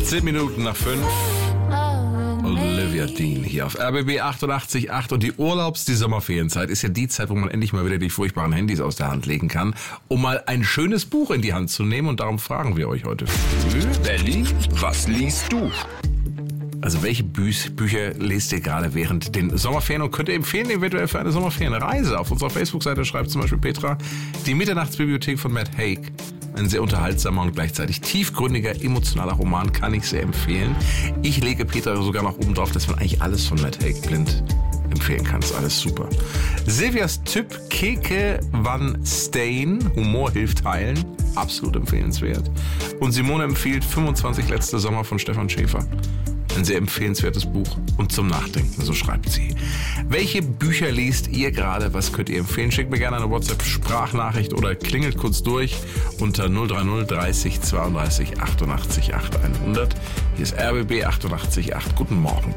10 Minuten nach 5. Olivia Dean hier auf RBB 88.8 und die Sommerferienzeit ist ja die Zeit, wo man endlich mal wieder die furchtbaren Handys aus der Hand legen kann, um mal ein schönes Buch in die Hand zu nehmen und darum fragen wir euch heute früh. Belly, was liest du? Also welche Bücher lest ihr gerade während den Sommerferien und könnt ihr empfehlen eventuell für eine Sommerferienreise? Auf unserer Facebook-Seite schreibt zum Beispiel Petra, die Mitternachtsbibliothek von Matt Haig. Ein sehr unterhaltsamer und gleichzeitig tiefgründiger, emotionaler Roman, kann ich sehr empfehlen. Ich lege Petra sogar noch oben drauf, dass man eigentlich alles von Matt Haig blind empfehlen kann. Ist alles super. Silvias Tipp, Keke van Steen, Humor hilft heilen. Absolut empfehlenswert. Und Simone empfiehlt 25 letzte Sommer von Stefan Schäfer. Ein sehr empfehlenswertes Buch und zum Nachdenken, so schreibt sie. Welche Bücher lest ihr gerade? Was könnt ihr empfehlen? Schickt mir gerne eine WhatsApp-Sprachnachricht oder klingelt kurz durch unter 030 30 32 88 8 100. Hier ist RBB 88.8. Guten Morgen.